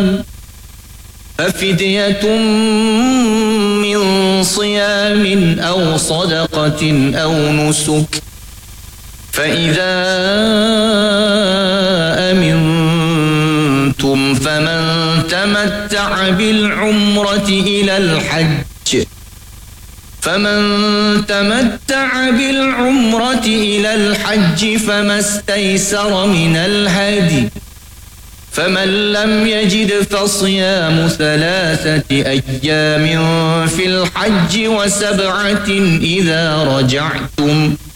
ففدية من صيام أو صدقة أو نسك فإذا أمنتم فمن تمتع بالعمرة إلى الحج فما استيسر من الهدي فمن لم يجد فصيام 3 أيام في الحج و7 إذا رجعتم